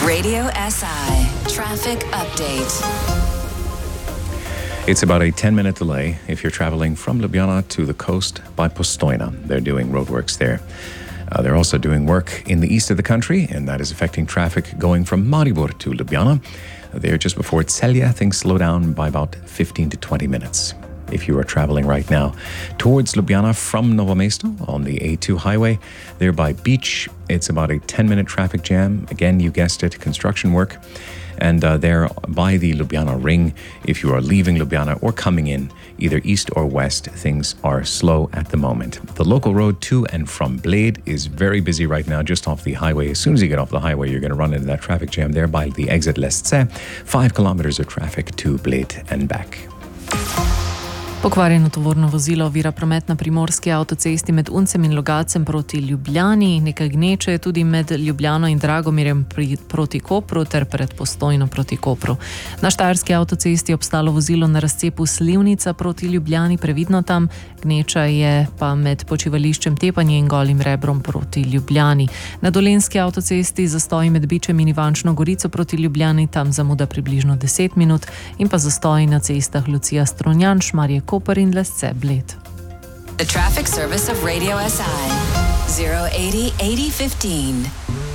Radio SI Traffic Update. It's about a 10-minute delay if you're traveling from Ljubljana to the coast by Postojna. They're doing roadworks there. They're also doing work in the east of the country, and that is affecting traffic going from Maribor to Ljubljana. They're just before Celje. Things slow down by about 15 to 20 minutes. If you are traveling right now towards Ljubljana from Novo Mesto on the A2 highway, there by Beach, it's about a 10-minute traffic jam. Again, you guessed it, construction work. And there by the Ljubljana ring, if you are leaving Ljubljana or coming in, either east or west, things are slow at the moment. The local road to and from Bled is very busy right now, just off the highway. As soon as you get off the highway, you're going to run into that traffic jam there by the exit Lesce. 5 kilometers of traffic to Bled and back. Pokvarjeno tovorno vozilo ovira promet na primorski avtocesti med Uncem in Logacem proti Ljubljani. Nekaj gneče je tudi med Ljubljano in Dragomirjem proti Kopru ter pred Postojno proti Kopru. Na štajerski avtocesti je obstalo vozilo na razcepu Slivnica proti Ljubljani, previdno tam. Gneča je pa med počivališčem Tepanje in Golim Rebrom proti Ljubljani. Na dolenjski avtocesti zastoji med Bičem in Ivančno Gorico proti Ljubljani, tam zamuda približno 10 minut, in pa zastoji na cestah Lucija Strunjan, Šmarje Koper in Lesce Bled. The traffic service of Radio SI 080 8015.